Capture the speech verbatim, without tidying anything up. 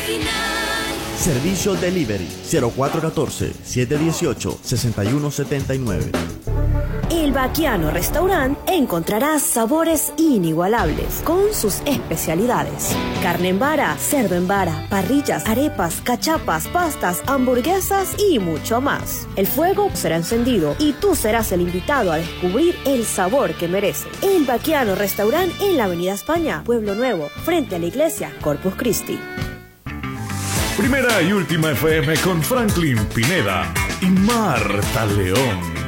Servicio Delivery cero cuatro uno cuatro, siete uno ocho, seis uno siete nueve. El Baquiano Restaurant encontrarás sabores inigualables con sus especialidades. Carne en vara, cerdo en vara, parrillas, arepas, cachapas, pastas, hamburguesas y mucho más. El fuego será encendido y tú serás el invitado a descubrir el sabor que merece. El Baquiano Restaurant en la Avenida España, Pueblo Nuevo, frente a la iglesia Corpus Christi. Primera y última F M con Franklin Pineda y Marta León.